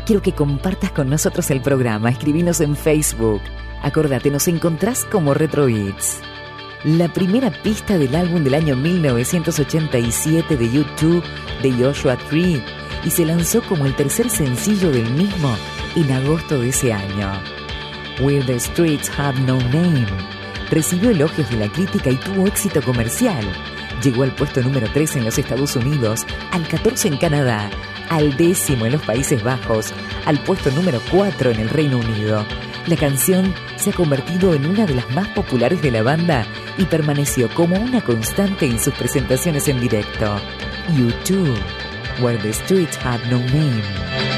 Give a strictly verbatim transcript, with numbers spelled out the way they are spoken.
Quiero que compartas con nosotros el programa. Escribinos en Facebook. Acordate, nos encontrás como Retro Hits. La primera pista del álbum del año mil novecientos ochenta y siete de U dos, de Joshua Tree, y se lanzó como el tercer sencillo del mismo en agosto de ese año. Where the Streets Have No Name recibió elogios de la crítica y tuvo éxito comercial. Llegó al puesto número tres en los Estados Unidos, al catorce en Canadá, al décimo en los Países Bajos, al puesto número cuatro en el Reino Unido. La canción se ha convertido en una de las más populares de la banda y permaneció como una constante en sus presentaciones en directo. U dos, Where the Streets Have No Name.